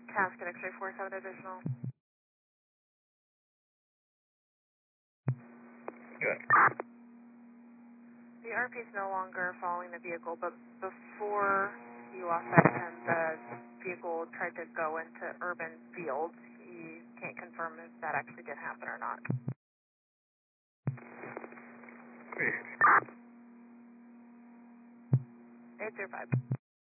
Task at X-ray 47 additional. Good. The RP is no longer following the vehicle, but before you lost sight of him, the vehicle tried to go into urban fields. He can't confirm if that actually did happen or not. 805.